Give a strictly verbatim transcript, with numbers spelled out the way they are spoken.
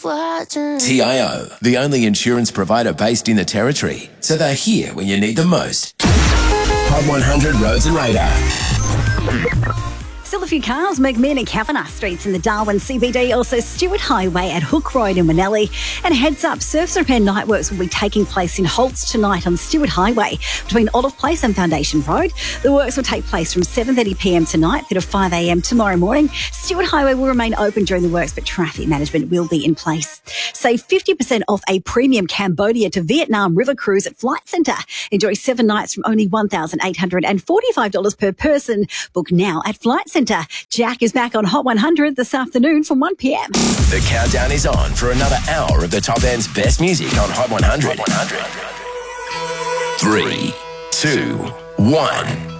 watching. T I O, the only insurance provider based in the Territory, so they're here when you need them most. Hot one hundred Roads and Radar. Still a few cars, McMinn and Kavanagh Streets in the Darwin C B D, also Stewart Highway at Hook Road in Winnelly. And heads up, surface repair night works will be taking place in Holtz tonight on Stewart Highway between Olive Place and Foundation Road. The works will take place from seven thirty p m tonight through to five a m tomorrow morning. Stewart Highway will remain open during the works, but traffic management will be in place. Save fifty percent off a premium Cambodia to Vietnam river cruise at Flight Centre. Enjoy seven nights from only one thousand eight hundred forty-five dollars per person. Book now at Flight Centre. Jack is back on Hot one hundred this afternoon from one p m. The countdown is on for another hour of the top end's best music on Hot one hundred. Three, two, one.